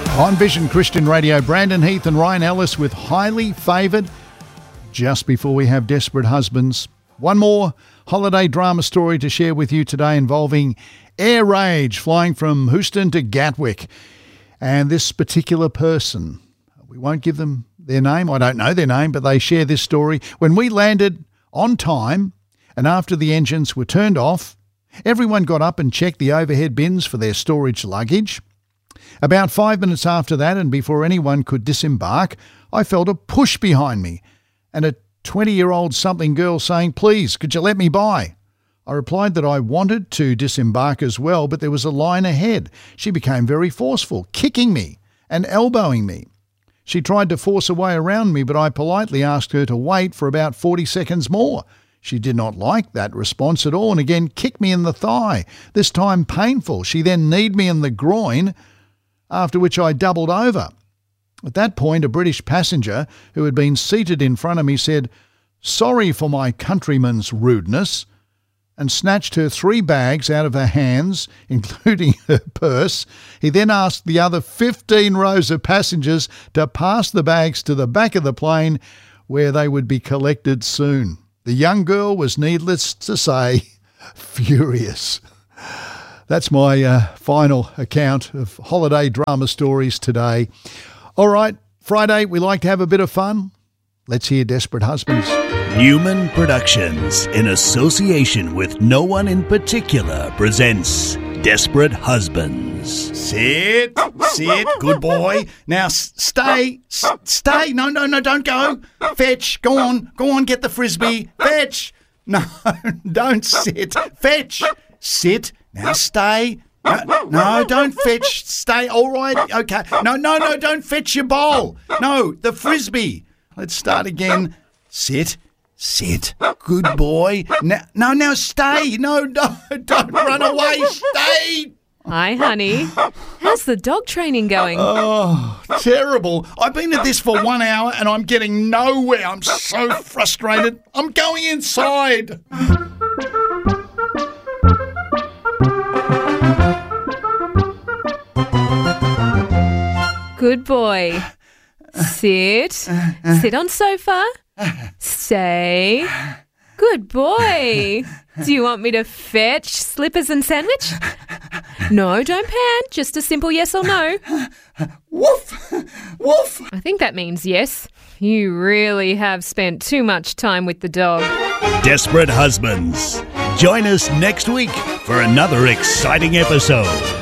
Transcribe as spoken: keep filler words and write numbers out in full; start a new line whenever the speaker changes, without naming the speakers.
On Vision Christian Radio, Brandon Heath and Ryan Ellis with Highly Favoured. Just before we have Desperate Husbands, one more holiday drama story to share with you today involving air rage flying from Houston to Gatwick. And this particular person, we won't give them their name, I don't know their name, but they share this story. When we landed on time and after the engines were turned off, everyone got up and checked the overhead bins for their storage luggage. About five minutes after that, and before anyone could disembark, I felt a push behind me and a twenty-year-old something girl saying, "Please, could you let me by?" I replied that I wanted to disembark as well, but there was a line ahead. She became very forceful, kicking me and elbowing me. She tried to force a way around me, but I politely asked her to wait for about forty seconds more. She did not like that response at all and again kicked me in the thigh, this time painful. She then kneed me in the groin, after which I doubled over. At that point, a British passenger who had been seated in front of me said, "Sorry for my countryman's rudeness," and snatched her three bags out of her hands, including her purse. He then asked the other fifteen rows of passengers to pass the bags to the back of the plane where they would be collected soon. The young girl was, needless to say, furious. That's my uh, final account of holiday drama stories today. All right, Friday, we like to have a bit of fun. Let's hear Desperate Husbands.
Newman Productions, in association with No One in Particular, presents Desperate Husbands.
Sit, sit, good boy. Now s- stay, s- stay. No, no, no, don't go. Fetch, go on, go on, get the Frisbee. Fetch. No, don't sit. Fetch. Sit. Now stay. No, no, don't fetch. Stay. All right. Okay. No, no, no, don't fetch your bowl. No, the Frisbee. Let's start again. Sit. Sit. Good boy. Now, no, now stay. No, no, don't run away. Stay.
Hi, honey. How's the dog training going?
Oh, terrible. I've been at this for one hour and I'm getting nowhere. I'm so frustrated. I'm going inside.
Good boy. Sit. Sit on sofa. Stay. Good boy. Do you want me to fetch slippers and sandwich? No, don't pant. Just a simple yes or no.
Woof! Woof!
I think that means yes. You really have spent too much time with the dog.
Desperate Husbands. Join us next week for another exciting episode.